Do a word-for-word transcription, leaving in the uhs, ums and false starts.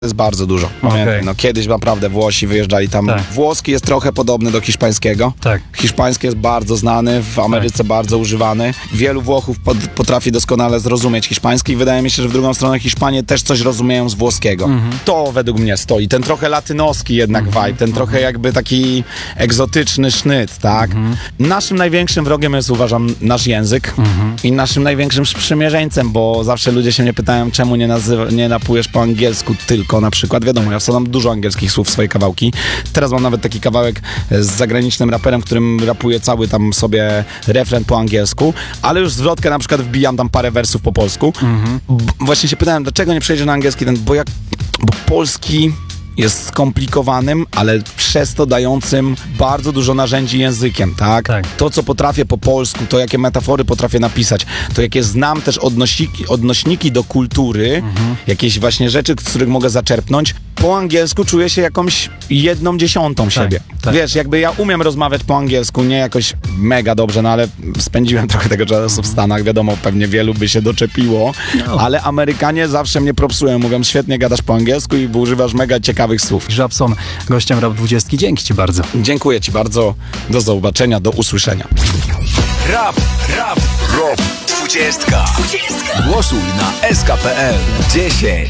jest bardzo dużo. Pamiętaj, Okay. no kiedyś naprawdę Włosi wyjeżdżali tam. Tak. Włoski jest trochę podobny do hiszpańskiego. Tak. Hiszpański jest bardzo znany, w Ameryce Tak. bardzo używany. Wielu Włochów pod, potrafi doskonale zrozumieć hiszpański i wydaje mi się, że w drugą stronę Hiszpanie też coś rozumieją z włoskiego. Mhm. To według mnie stoi. Ten trochę latynoski jednak Mhm. vibe, ten trochę jakby taki egzotyczny sznyt, tak? Mhm. Naszym największym wrogiem jest, uważam, nasz język Mhm. i naszym największym sprzymierzeńcem, bo zawsze ludzie się mnie pytają, czemu nie, nazywa, nie napujesz po angielsku tylko na przykład. Wiadomo, ja wsadzam dużo angielskich słów w swoje kawałki. Teraz mam nawet taki kawałek z zagranicznym raperem, w którym rapuję cały tam sobie refren po angielsku, ale już zwrotkę na przykład wbijam tam parę wersów po polsku. Mhm. B- właśnie się pytałem, dlaczego nie przejdzie na angielski ten, bo jak, bo polski jest skomplikowanym, ale przez to dającym bardzo dużo narzędzi językiem, tak? Tak. To, co potrafię po polsku, to jakie metafory potrafię napisać, to jakie znam też odnośniki, odnośniki do kultury, Mhm. jakieś właśnie rzeczy, z których mogę zaczerpnąć, po angielsku czuję się jakąś jedną dziesiątą siebie. tak. Wiesz, jakby ja umiem rozmawiać po angielsku, nie jakoś mega dobrze, no ale spędziłem trochę tego czasu w Stanach, wiadomo, pewnie wielu by się doczepiło, No. ale Amerykanie zawsze mnie propsują, mówią, świetnie gadasz po angielsku i używasz mega ciekawych słów. Żabson, gościem Rap dwudziestki. Dzięki ci bardzo. Dziękuję ci bardzo, do zobaczenia, do usłyszenia. Rap, rap, rap. Dwudziestka. Głosuj na S K P L dziesięć.